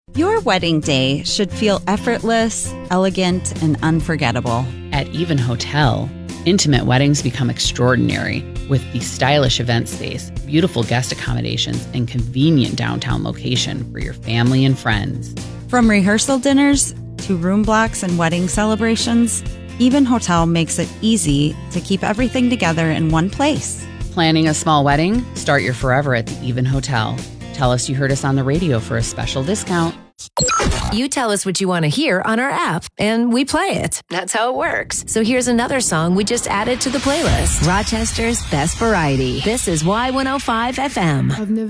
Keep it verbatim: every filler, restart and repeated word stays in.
Your wedding day should feel effortless, elegant, and unforgettable. At Even Hotel, intimate weddings become extraordinary with the stylish event space, beautiful guest accommodations, and convenient downtown location for your family and friends. From rehearsal dinners to room blocks and wedding celebrations, Even Hotel makes it easy to keep everything together in one place. Planning a small wedding? Start your forever at the Even Hotel. Tell us you heard us on the radio for a special discount. You tell us what you want to hear on our app, and we play it. That's how it works. So here's another song we just added to the playlist. Rochester's Best Variety. This is Y one oh five F M.